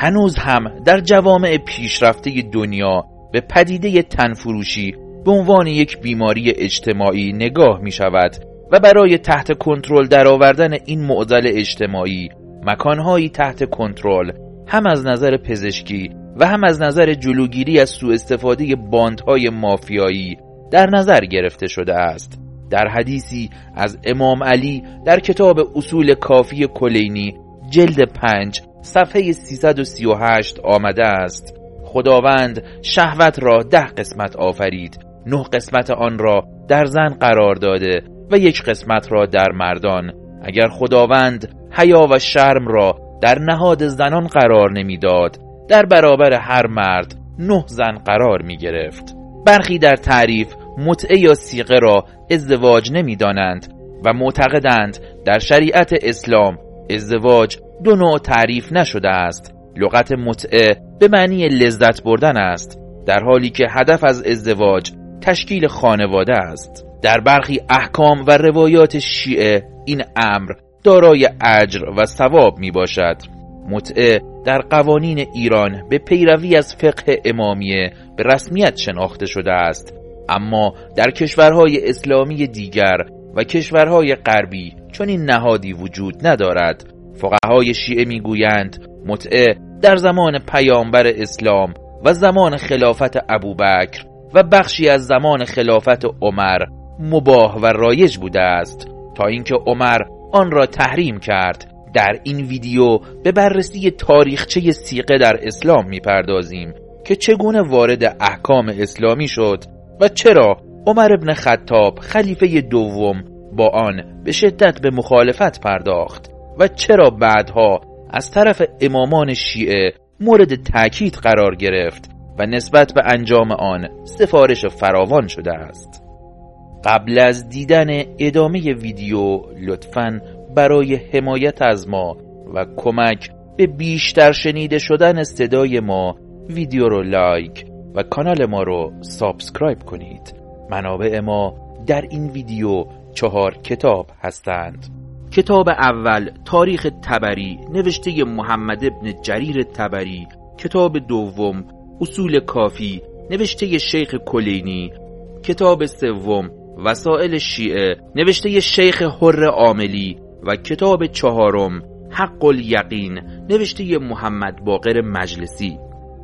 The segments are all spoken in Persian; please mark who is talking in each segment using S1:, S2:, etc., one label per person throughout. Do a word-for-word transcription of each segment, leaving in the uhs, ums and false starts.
S1: هنوز هم در جوامع پیشرفته دنیا به پدیده تنفروشی به عنوان یک بیماری اجتماعی نگاه می شود و برای تحت کنترل درآوردن این معضل اجتماعی مکانهایی تحت کنترل هم از نظر پزشکی و هم از نظر جلوگیری از سوء استفاده باندهای مافیایی در نظر گرفته شده است. در حدیثی از امام علی در کتاب اصول کافی کلینی جلد پنج صفحه سیصد و سی و هشت آمده است: خداوند شهوت را ده قسمت آفرید، نه قسمت آن را در زن قرار داده و یک قسمت را در مردان. اگر خداوند حیا و شرم را در نهاد زنان قرار نمیداد، در برابر هر مرد نه زن قرار می گرفت. برخی در تعریف متعه یا صیغه را ازدواج نمی دانند و معتقدند در شریعت اسلام ازدواج دو نوع تعریف نشده است. لغت متعه به معنی لذت بردن است، در حالی که هدف از ازدواج تشکیل خانواده است. در برخی احکام و روایات شیعه این امر دارای اجر و ثواب می باشد. متعه در قوانین ایران به پیروی از فقه امامیه به رسمیت شناخته شده است، اما در کشورهای اسلامی دیگر و کشورهای غربی چنین نهادی وجود ندارد. فقهای شیعه میگویند متعه در زمان پیامبر اسلام و زمان خلافت ابوبکر و بخشی از زمان خلافت عمر مباح و رایج بوده است تا اینکه عمر آن را تحریم کرد. در این ویدیو به بررسی تاریخچه صیغه در اسلام میپردازیم که چگونه وارد احکام اسلامی شد و چرا عمر ابن خطاب خلیفه دوم با آن به شدت به مخالفت پرداخت و چرا بعدها از طرف امامان شیعه مورد تأکید قرار گرفت و نسبت به انجام آن سفارش فراوان شده است. قبل از دیدن ادامه ویدیو لطفاً برای حمایت از ما و کمک به بیشتر شنیده شدن صدای ما ویدیو رو لایک و کانال ما رو سابسکرایب کنید. منابع ما در این ویدیو چهار کتاب هستند. کتاب اول تاریخ طبری نوشته محمد ابن جریر طبری، کتاب دوم اصول کافی نوشته شیخ کلینی، کتاب سوم وسائل شیعه نوشته شیخ حر عاملی و کتاب چهارم حق الیقین نوشته محمد باقر مجلسی.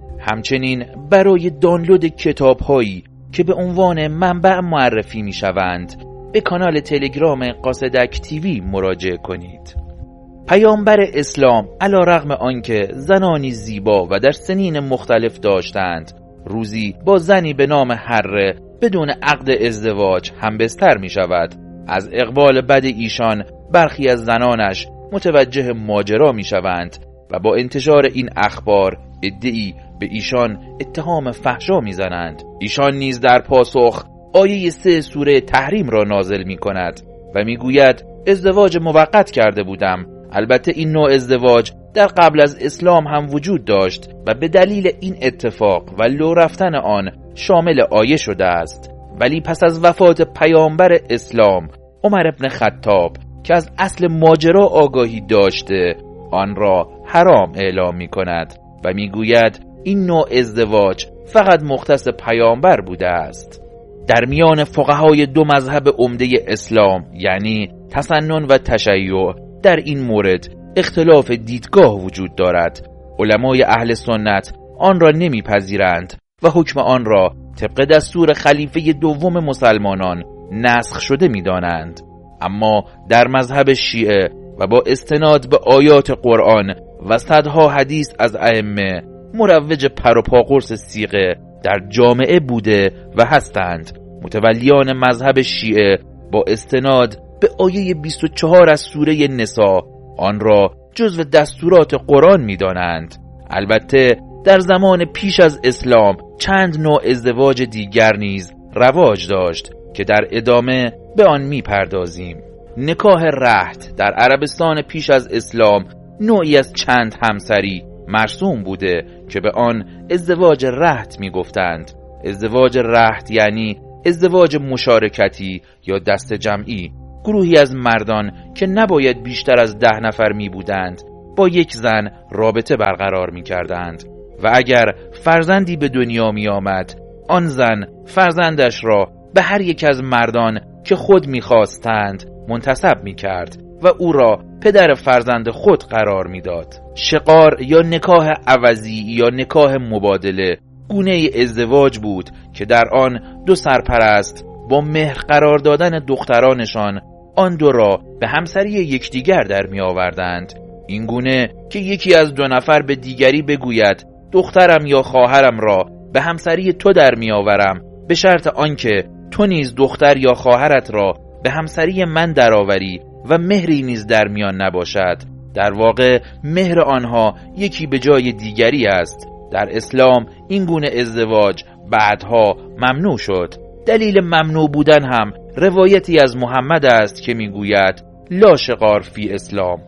S1: همچنین برای دانلود کتاب هایی که به عنوان منبع معرفی می شوند به کانال تلگرام قاصدک تیوی مراجعه کنید. پیامبر اسلام علی رغم آنکه زنانی زیبا و در سنین مختلف داشتند، روزی با زنی به نام حره بدون عقد ازدواج همبستر می شود. از اقبال بد ایشان برخی از زنانش متوجه ماجرا می شوند و با انتشار این اخبار ادعی به ایشان اتهام فحشا می زنند. ایشان نیز در پاسخ آیه سه سوره تحریم را نازل می کند و می گوید ازدواج موقت کرده بودم. البته این نوع ازدواج در قبل از اسلام هم وجود داشت و به دلیل این اتفاق و لو رفتن آن شامل آیه شده است، ولی پس از وفات پیامبر اسلام عمر ابن خطاب که از اصل ماجرا آگاهی داشته آن را حرام اعلام می کند و می گوید این نوع ازدواج فقط مختص پیامبر بوده است. در میان فقهای دو مذهب عمده اسلام یعنی تسنن و تشیع در این مورد اختلاف دیدگاه وجود دارد. علمای اهل سنت آن را نمیپذیرند و حکم آن را طبق دستور خلیفه دوم مسلمانان نسخ شده می‌دانند. اما در مذهب شیعه و با استناد به آیات قرآن و صدها حدیث از ائمه مروج پر و پا قرص صیغه در جامعه بوده و هستند. متولیان مذهب شیعه با استناد به آیه بیست و چهار از سوره نساء آن را جزو دستورات قرآن می دانند. البته در زمان پیش از اسلام چند نوع ازدواج دیگر نیز رواج داشت که در ادامه به آن می پردازیم. نکاح رهط در عربستان پیش از اسلام نوعی از چند همسری مرسوم بوده که به آن ازدواج رهط می گفتند. ازدواج رهط یعنی ازدواج مشارکتی یا دست جمعی. گروهی از مردان که نباید بیشتر از ده نفر می بودند با یک زن رابطه برقرار می کردند و اگر فرزندی به دنیا می آمد، آن زن فرزندش را به هر یک از مردان که خود می خواستند منتسب می کرد و او را پدر فرزند خود قرار می داد. شقار یا نکاح عوضی یا نکاح مبادله گونه ازدواج بود که در آن دو سرپرست با مهر قرار دادن دخترانشان آن دو را به همسری یکدیگر در می آوردند. این گونه که یکی از دو نفر به دیگری بگوید دخترم یا خواهرم را به همسری تو در می آورم به شرط آنکه تو نیز دختر یا خواهرت را به همسری من درآوری و مهری نیز در میان نباشد. در واقع مهر آنها یکی به جای دیگری است. در اسلام این گونه ازدواج بعدها ممنوع شد. دلیل ممنوع بودن هم روایتی از محمد است که میگوید لا شقار فی اسلام.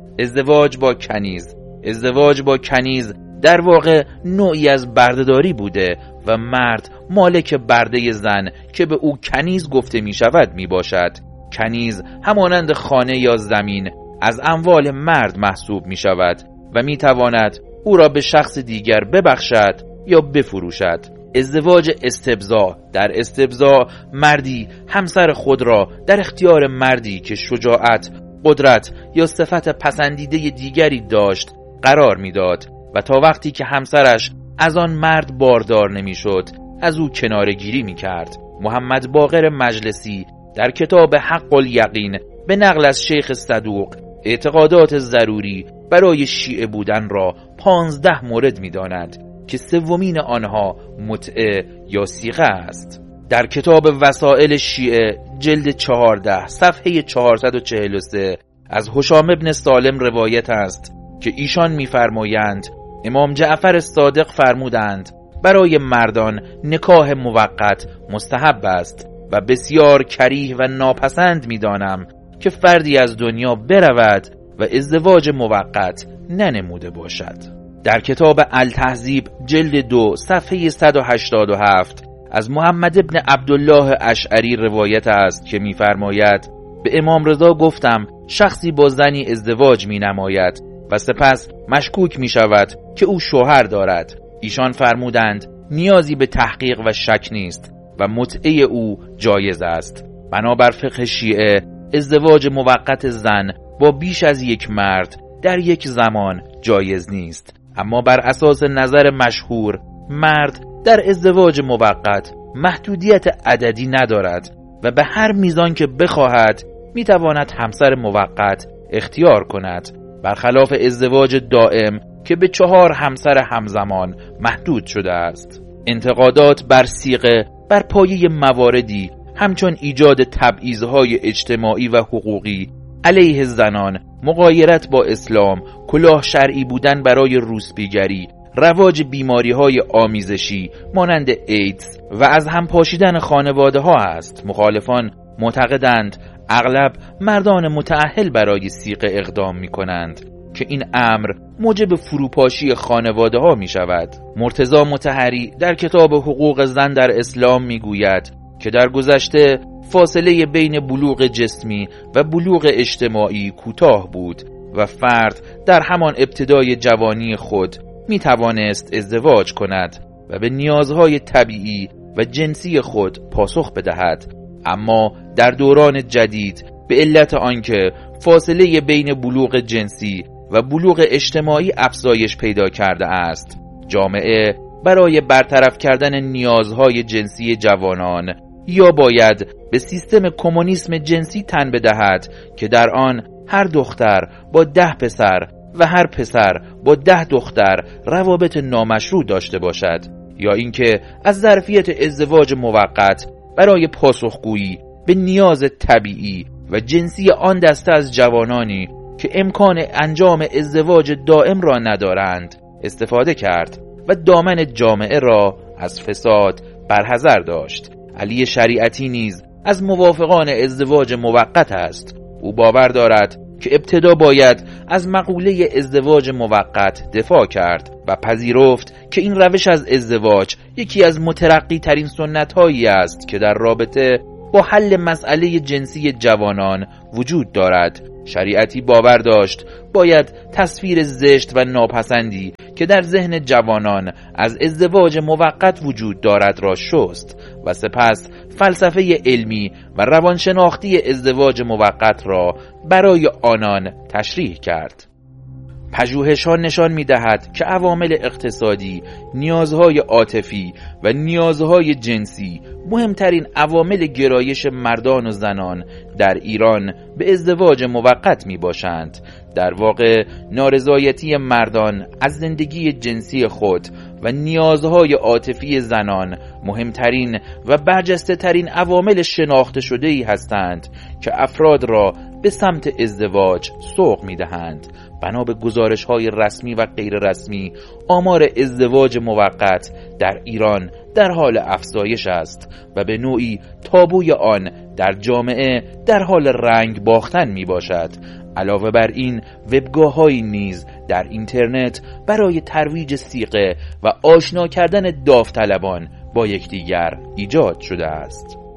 S1: ازدواج با کنیز ازدواج با کنیز در واقع نوعی از بردهداری بوده و مرد مالک برده زن که به او کنیز گفته می شود می باشد. کنیز همانند خانه یا زمین از اموال مرد محسوب می شود و می تواند او را به شخص دیگر ببخشد یا بفروشد. ازدواج استبضاع در استبضاع مردی همسر خود را در اختیار مردی که شجاعت، قدرت یا صفت پسندیده دیگری داشت قرار میداد و تا وقتی که همسرش از آن مرد باردار نمیشد از او کناره‌گیری میکرد. محمد باقر مجلسی در کتاب حق الیقین به نقل از شیخ صدوق اعتقادات ضروری برای شیعه بودن را پانزده مورد میداند که سومین آنها متعه یا صیغه است. در کتاب وسائل شیعه جلد چهارده صفحه چهارصد و چهل و سه از هشام ابن سالم روایت است که ایشان می‌فرمایند امام جعفر صادق فرمودند برای مردان نکاح موقت مستحب است و بسیار کریه و ناپسند می‌دانم که فردی از دنیا برود و ازدواج موقت ننموده باشد. در کتاب التهذیب جلد دو صفحه صد و هشتاد و هفت از محمد ابن عبدالله اشعری روایت است که می‌فرماید به امام رضا گفتم شخصی با زنی ازدواج می‌نماید و سپس مشکوک می‌شود که او شوهر دارد. ایشان فرمودند نیازی به تحقیق و شک نیست و متعه او جایز است. بنابر فقه شیعه ازدواج موقت زن با بیش از یک مرد در یک زمان جایز نیست، اما بر اساس نظر مشهور مرد در ازدواج موقت محدودیت عددی ندارد و به هر میزان که بخواهد میتواند همسر موقت اختیار کند، برخلاف ازدواج دائم که به چهار همسر همزمان محدود شده است. انتقادات بر صیغه بر پایه مواردی همچون ایجاد تبعیض‌های اجتماعی و حقوقی علیه زنان، مغایرت با اسلام، کلاه شرعی بودن برای روسپیگری، رواج بیماری‌های آمیزشی مانند ایدز و از هم پاشیدن خانواده ها است. مخالفان معتقدند اغلب مردان متأهل برای صیغه اقدام می کنند که این امر موجب فروپاشی خانواده ها می شود. مرتضی مطهری در کتاب حقوق زن در اسلام می گوید که در گذشته فاصله بین بلوغ جسمی و بلوغ اجتماعی کوتاه بود و فرد در همان ابتدای جوانی خود می توانست ازدواج کند و به نیازهای طبیعی و جنسی خود پاسخ بدهد. اما در دوران جدید به علت آنکه فاصله بین بلوغ جنسی و بلوغ اجتماعی افزایش پیدا کرده است، جامعه برای برطرف کردن نیازهای جنسی جوانان یا باید به سیستم کمونیسم جنسی تن بدهد که در آن هر دختر با ده پسر و هر پسر با ده دختر روابط نامشروع داشته باشد، یا اینکه از ظرفیت ازدواج موقت برای پاسخگویی به نیاز طبیعی و جنسی آن دسته از جوانانی که امکان انجام ازدواج دائم را ندارند استفاده کرد و دامن جامعه را از فساد برحذر داشت. علی شریعتی نیز از موافقان ازدواج موقت است. او باور دارد که ابتدا باید از مقوله ازدواج موقت دفاع کرد و پذیرفت که این روش از ازدواج یکی از مترقی ترین سنت هایی است که در رابطه با حل مسئله جنسی جوانان وجود دارد. شریعتی باور داشت باید تصویر زشت و ناپسندی که در ذهن جوانان از ازدواج موقت وجود دارد را شست و سپس فلسفه علمی و روانشناختی ازدواج موقت را برای آنان تشریح کرد. پژوهش‌ها نشان می‌دهد که عوامل اقتصادی، نیازهای عاطفی و نیازهای جنسی مهمترین عوامل گرایش مردان و زنان در ایران به ازدواج موقت میباشند. در واقع نارضایتی مردان از زندگی جنسی خود و نیازهای عاطفی زنان مهمترین و برجسته ترین عوامل شناخته شده‌ای هستند که افراد را به سمت ازدواج سوق می‌دهند. بنا به گزارش‌های رسمی و غیر رسمی، آمار ازدواج موقت در ایران در حال افزایش است و به نوعی تابوی آن در جامعه در حال رنگ باختن می باشد. علاوه بر این، وبگاه‌هایی نیز در اینترنت برای ترویج صیغه و آشنا کردن داوطلبان با یکدیگر ایجاد شده است.